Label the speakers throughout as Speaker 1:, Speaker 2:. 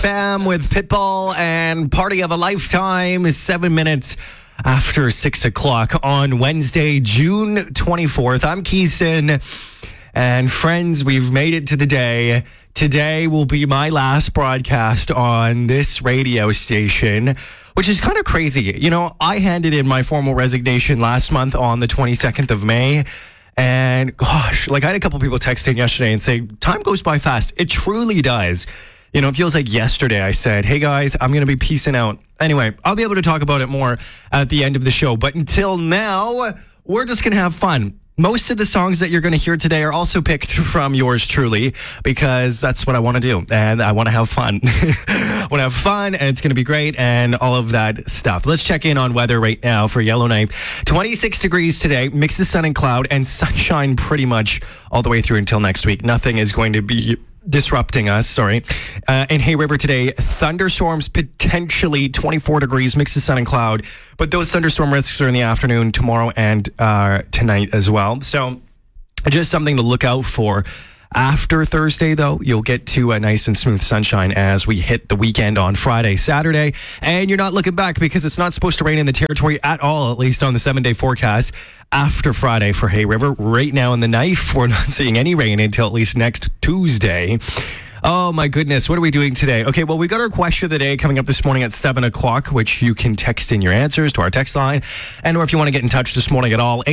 Speaker 1: Bam with Pitbull and Party of a Lifetime is 7 minutes after 6 o'clock on Wednesday, June 24th. I'm Keeson. And friends, we've made it to the day. Today will be my last broadcast on this radio station, which is kind of crazy. You know, I handed in my formal resignation last month on the 22nd of May. And gosh, I had a couple people text in yesterday and say, time goes by fast. It truly does. You know, it feels like yesterday I said, hey guys, I'm going to be peacing out. Anyway, I'll be able to talk about it more at the end of the show. But until now, we're just going to have fun. Most of the songs that you're going to hear today are also picked from yours truly, because that's what I want to do. And I want to have fun. I want to have fun, and it's going to be great, and all of that stuff. Let's check in on weather right now for Yellowknife. 26 degrees today, mix of sun and cloud, and sunshine pretty much all the way through until next week. Nothing is going to be disrupting us, in Hay River today, thunderstorms potentially 24 degrees, mix of sun and cloud, but those thunderstorm risks are in the afternoon tomorrow and tonight as well. So just something to look out for. After Thursday, though, you'll get to a nice and smooth sunshine as we hit the weekend on Friday, Saturday, and you're not looking back because it's not supposed to rain in the territory at all, at least on the 7-day forecast after Friday for Hay River. Right now in the Knife, we're not seeing any rain until at least next Tuesday. Oh my goodness, what are we doing today? Okay, well, we got our question of the day coming up this morning at 7 o'clock, which you can text in your answers to our text line. And or if you want to get in touch this morning at all,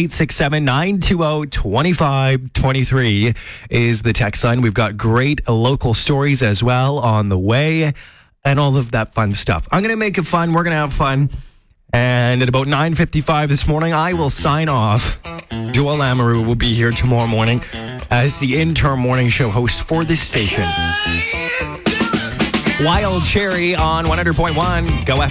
Speaker 1: 867-920-2523 is the text line. We've got great local stories as well on the way and all of that fun stuff. I'm going to make it fun. We're going to have fun. And at about 9:55 this morning, I will sign off. Joel Lamoureux will be here tomorrow morning as the interim morning show host for this station. Wild Cherry on 100.1. Go